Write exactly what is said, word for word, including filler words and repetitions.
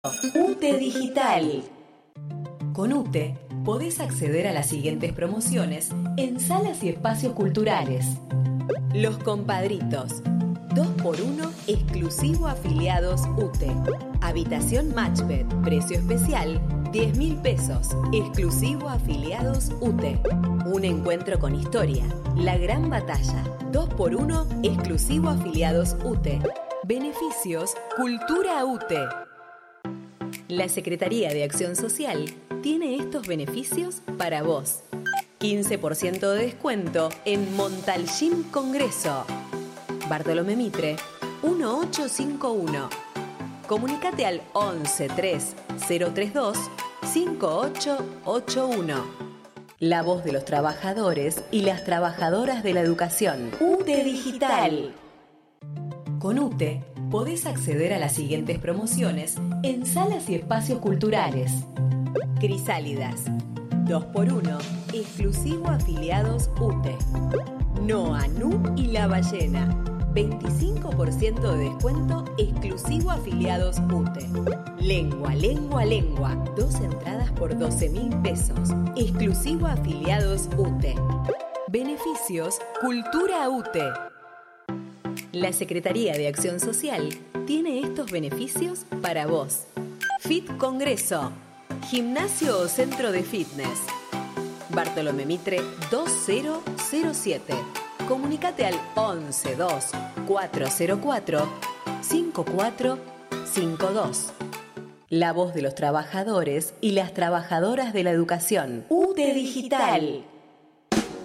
UTE Digital. Con UTE podés acceder a las siguientes promociones en salas y espacios culturales. Los Compadritos, dos por uno exclusivo afiliados UTE. Habitación Matchbed, precio especial, diez mil pesos, exclusivo afiliados UTE. Un encuentro con historia, La Gran Batalla, dos por uno exclusivo afiliados UTE. Beneficios, Cultura UTE. La Secretaría de Acción Social tiene estos beneficios para vos. quince por ciento de descuento en Montalcín Congreso. Bartolomé Mitre, uno ocho cinco uno. Comunicate al once tres cero tres dos cinco ocho ocho uno. La voz de los trabajadores y las trabajadoras de la educación. UTE Digital. Con UTE podés acceder a las siguientes promociones en salas y espacios culturales. Crisálidas, dos por uno, exclusivo afiliados UTE. Noa, Nu y La Ballena, veinticinco por ciento de descuento exclusivo afiliados UTE. Lengua, Lengua, Lengua, dos entradas por doce mil pesos, exclusivo afiliados UTE. Beneficios, Cultura UTE. La Secretaría de Acción Social tiene estos beneficios para vos. Fit Congreso, gimnasio o centro de fitness. Bartolomé Mitre dos cero cero siete. Comunicate al once dos cuatro cero cuatro cinco cuatro cinco dos. La voz de los trabajadores y las trabajadoras de la educación. UTE Digital.